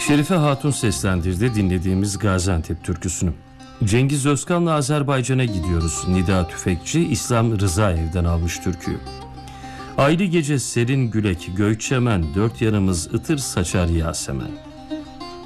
Şerife Hatun seslendirdi dinlediğimiz Gaziantep türküsünü. Cengiz Özkan'la Azerbaycan'a gidiyoruz. Nida Tüfekçi İslam Rızaev'den almış türküyü. Aylı gece serin gülek göğçemen, dört yanımız ıtır saçar Yasemen.